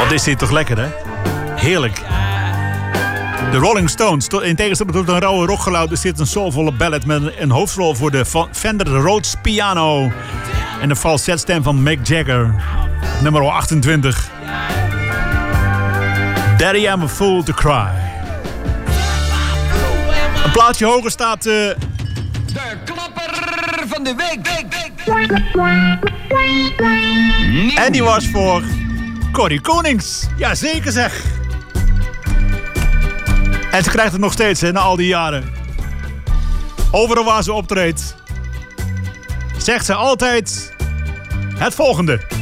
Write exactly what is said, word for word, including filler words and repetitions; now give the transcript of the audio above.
Wat is dit toch lekker, hè? Heerlijk. De Rolling Stones. In tegenstelling tot een rauwe rockgeluid is dit een soulvolle ballad met een hoofdrol voor de Fender Rhodes piano en de falsetstem van Mick Jagger. Nummer achtentwintig. Daddy, I'm a fool to cry. Een plaatje hoger staat... Uh... De klapper van de week. week, week. En die was voor Corrie Konings. Jazeker zeg. En ze krijgt het nog steeds, hè, na al die jaren. Overal waar ze optreedt, zegt ze altijd het volgende.